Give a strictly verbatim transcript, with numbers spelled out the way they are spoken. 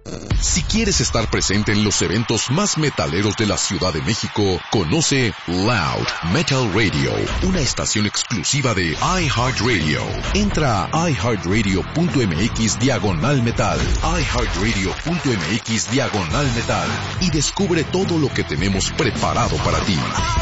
Si quieres estar presente en los eventos más metaleros de la Ciudad de México, conoce Loud Metal Radio, una estación exclusiva de iHeartRadio. Entra a iHeartRadio.mx diagonal metal, iHeartRadio.mx diagonal metal y descubre todo lo que tenemos preparado para ti.